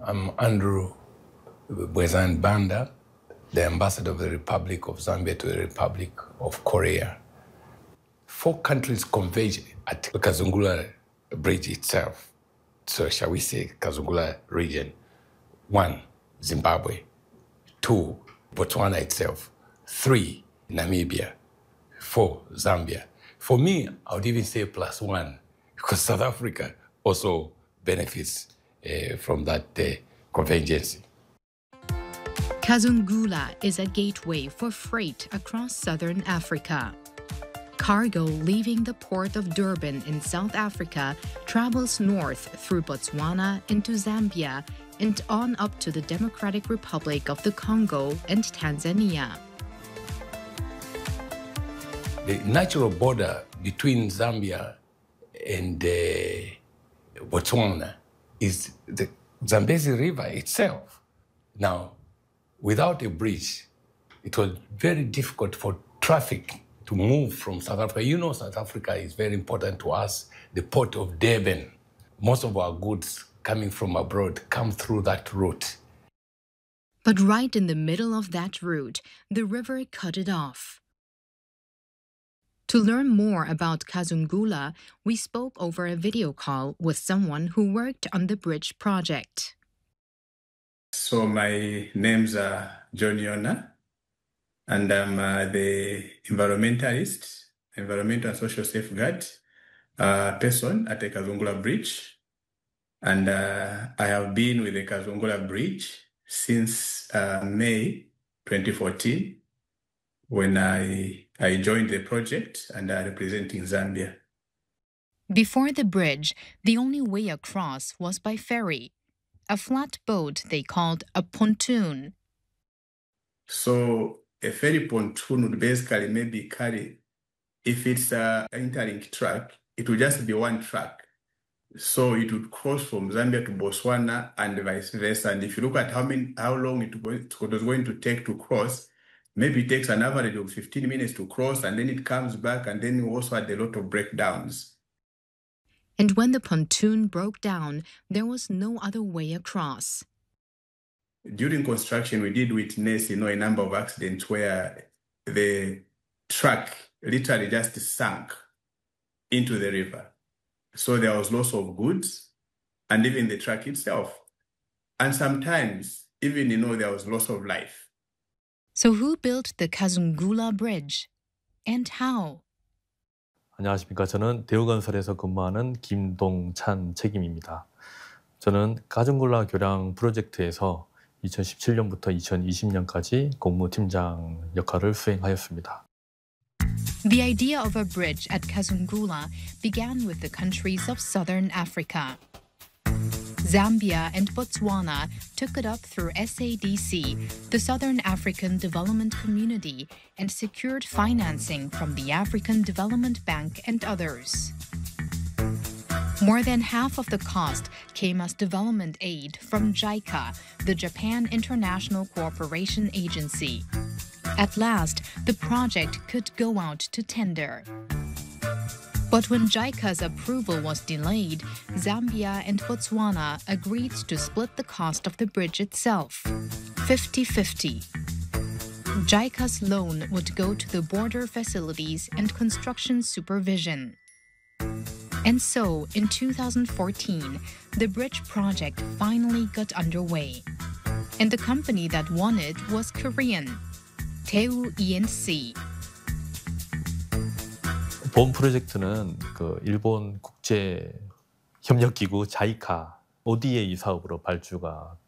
I'm Andrew Bwezan Banda, the ambassador of the Republic of Zambia to the Republic of Korea. 4 countries converge at the Kazungula Bridge itself. So shall we say Kazungula region. 1, Zimbabwe. 2, Botswana itself. 3, Namibia. 4, Zambia. For me, I would even say +1, because South Africa also benefits from that convergence. Kazungula is a gateway for freight across southern Africa. Cargo leaving the port of Durban in South Africa travels north through Botswana into Zambia and on up to the Democratic Republic of the Congo and Tanzania. The natural border between Zambia and Botswana is the Zambezi River itself. Now, without a bridge, it was very difficult for traffic to move from South Africa. You know, South Africa is very important to us, the port of Durban. Most of our goods coming from abroad come through that route. But right in the middle of that route, the river cut it off. To learn more about Kazungula, we spoke over a video call with someone who worked on the bridge project. So my name's John Yona, and I'm the environmentalist, environmental and social safeguard person at the Kazungula Bridge. And I have been with the Kazungula Bridge since May 2014, when I joined the project and representing Zambia. Before the bridge, the only way across was by ferry, a flat boat they called a pontoon. So a ferry pontoon would basically maybe carry, if it's an interlink track, it would just be one track. So it would cross from Zambia to Botswana and vice versa. And if you look at how long it was going to take to cross, maybe it takes an average of 15 minutes to cross, and then it comes back, and then we also had a lot of breakdowns. And when the pontoon broke down, there was no other way across. During construction, we did witness, a number of accidents where the truck literally just sank into the river. So there was loss of goods and even the truck itself. And sometimes even, there was loss of life. So who built the Kazungula Bridge? And how? 안녕하십니까. 저는 대우건설에서 근무하는 김동찬 책임입니다. 저는 카중굴라 교량 프로젝트에서 2017년부터 2020년까지 공무팀장 역할을 수행하였습니다. The idea of a bridge at Kazungula began with the countries of southern Africa. Zambia and Botswana took it up through SADC, the Southern African Development Community, and secured financing from the African Development Bank and others. More than half of the cost came as development aid from JICA, the Japan International Cooperation Agency. At last, the project could go out to tender. But when JICA's approval was delayed, Zambia and Botswana agreed to split the cost of the bridge itself, 50-50. JICA's loan would go to the border facilities and construction supervision. And so, in 2014, the bridge project finally got underway. And the company that won it was Korean, Daewoo E&C. 본 프로젝트는 일본 국제 협력기구 자이카 ODA 사업으로 발주가